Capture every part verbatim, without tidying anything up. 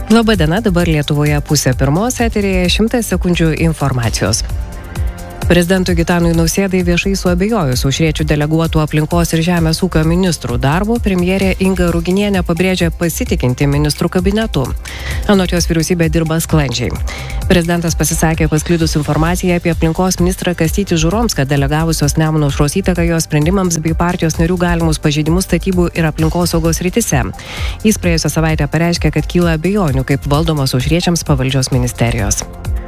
Labadiena, dabar Lietuvoje pusė pirmos, eteryje šimtas sekundžių informacijos. Prezidentui Gitanui Nausėdai viešai suabejojus Aušriečių deleguotų aplinkos ir žemės ūkio ministrų darbo, premjerė Inga Ruginienė pabrėžė pasitikinti ministrų kabinetu. Anot jos vyriausybė dirba sklandžiai. Prezidentas pasisakė pasklidus informaciją apie aplinkos ministrą Kastytį Žuromską, delegavusios Nemuno aušros įtaką jos sprendimams bei partijos narių galimus pažeidimus statybų ir aplinkosaugos srityse. Jis praėjusią savaitę pareiškė, kad kyla abejonių, kaip valdomos aušriečiams pavaldžios ministerijos.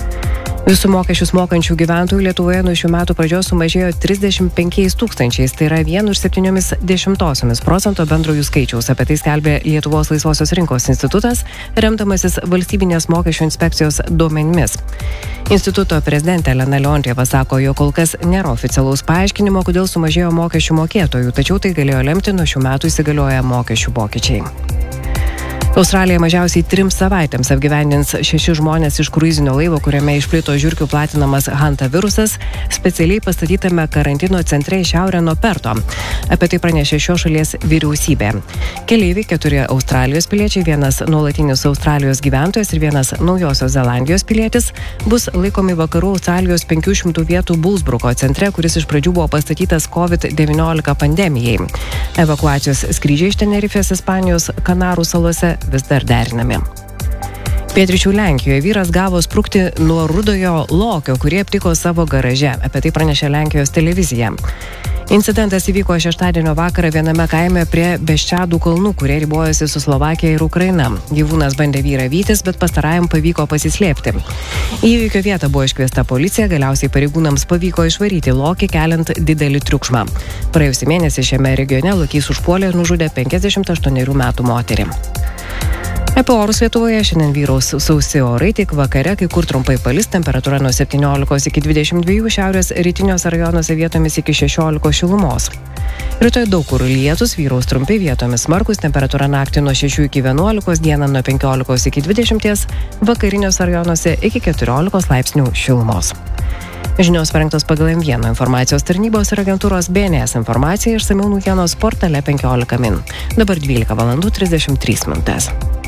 Visų mokesčius mokančių gyventojų Lietuvoje nuo šių metų pradžios sumažėjo trisdešimt penkiais tūkstančiais, tai yra vienu ir septyniomis dešimtosiomis procento bendrojų skaičiaus. Apie tai skelbė Lietuvos laisvosios rinkos institutas, remdamasis valstybinės mokesčių inspekcijos duomenimis. Instituto prezidentė Elena Leontjeva sako, jog kol kas nėra oficialaus paaiškinimo, kodėl sumažėjo mokesčių mokėtojų, tačiau tai galėjo lemti nuo šių metų įsigalioję mokesčių pokyčiai. Australija mažiausiai trims savaitėms apgyvendins šeši žmonės iš kruizinio laivo, kuriame išplito žiurkių platinamas Hanta virusas, specialiai pastatytame karantino centre į šiaurę nuo Perto. Apie tai pranešė šios šalies vyriausybė. Keleiviai, keturi Australijos piliečiai, vienas nuolatinis Australijos gyventojas ir vienas Naujosios Zelandijos pilietis, bus laikomi vakarų Australijos penkių šimtų vietų Bullsbruko centre, kuris iš pradžių buvo pastatytas covid devyniolika pandemijai. Evakuacijos skrydžiai iš Tenerifės, Ispanijos, Kanarų salose vis dar derinami. Pietryčių Lenkijoje vyras gavo sprukti nuo rudojo lokio, kurį aptiko savo garaže. Apie tai pranešė Lenkijos televizija. Incidentas įvyko šeštadienio vakarą viename kaime prie Beščadų kalnų, kurie ribojasi su Slovakija ir Ukraina. Gyvūnas bandė vyrą vytis, bet pastarajam pavyko pasislėpti. Į įvykio vietą buvo iškviesta policija, galiausiai pareigūnams pavyko išvaryti lokį, keliant didelį triukšmą. Praėjusį mėnesį šiame regione lokys užpuolė ir nužudė penkiasdešimt aštuonerių metų moterį. Apie orus Lietuvoje šiandien vyraus sausi orai, tik vakare kai kur trumpai palis, temperatūra nuo septyniolikos iki dvidešimt dviejų, šiaurės rytiniuose rajonuose vietomis iki šešiolikos šilumos. Rytoj daug kur lietus, vyraus trumpai, vietomis smarkus, temperatūra naktį nuo šešių iki vienuolikos, dieną nuo penkiolikos iki dvidešimties, vakariniuose rajonuose iki keturiolikos laipsnių šilumos. Žinios parengtos pagal M vieną informacijos tarnybos ir agentūros B N S informaciją, išsamiau naujienos portale penkiolika min. Dabar dvylika valandų trisdešimt trys minutės.